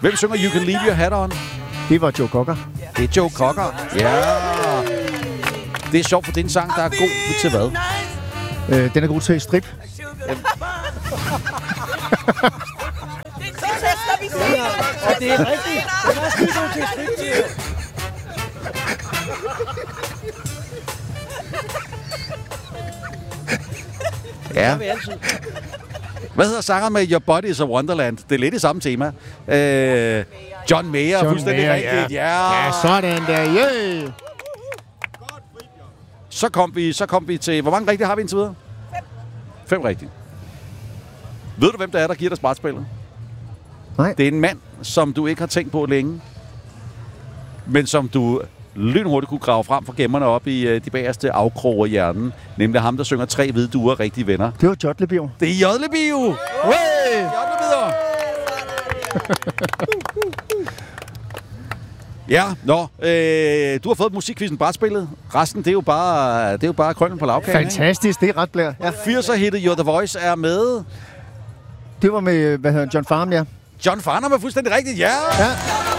Hvem synger You Can Leave Your Hat On? Det var Joe Cocker. Det er Joe Cocker. Ja. Det er sjovt, for det er en sang, der er god til hvad? Den er god til strip. Og det er rigtigt. Det er også god til strip. Ja. Hvad hedder sangeren med Your Body is a Wonderland? Det er lidt i samme tema. John Mayer, fuldstændig rigtigt. Ja, sådan der. Yeah. Så kom vi til... Hvor mange rigtige har vi indtil videre? 5 rigtige. Ved du, hvem der er, der giver dig brætspillet? Nej. Det er en mand, som du ikke har tænkt på længe, men som du lynhurtigt kunne grave frem fra gemmerne op i de bagerste afkroge af hjernen. Nemlig ham, der synger 3 hvide duer, rigtige venner. Det var Jodlebio. Det er Jodlebio! Hey! Jodlebio! Ja, du har fået musikquizzen brætspillet. Resten, det er jo bare krønnen på lavkagen. Fantastisk, det er ret blær. Ja. 80'er-hittet You're The Voice er med. Det var med, John Farnham, ja. John Farnham er fuldstændig rigtigt, ja! Ja.